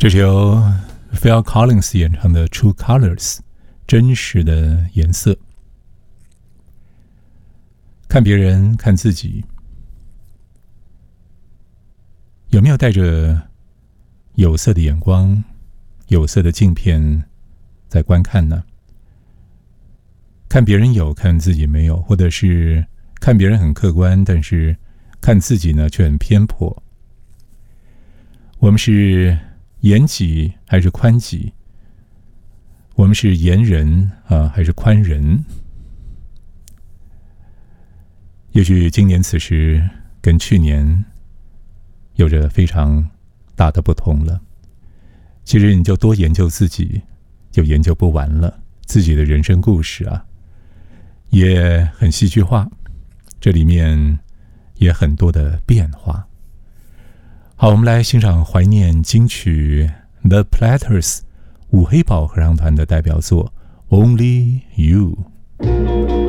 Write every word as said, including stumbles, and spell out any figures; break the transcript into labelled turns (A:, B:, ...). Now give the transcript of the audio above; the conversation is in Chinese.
A: 这是由 Phil Collins 演唱的 True Colors 真实的颜色。看别人，看自己，有没有带着有色的眼光、有色的镜片在观看呢？看别人有，看自己没有，或者是看别人很客观，但是看自己呢却很偏颇。我们是严己还是宽己？我们是严人啊还是宽人？也许今年此时跟去年有着非常大的不同了。其实你就多研究自己，就研究不完了。自己的人生故事啊，也很戏剧化，这里面也很多的变化。好，我们来欣赏怀念金曲 The Platters 五黑宝合唱团的代表作 Only You。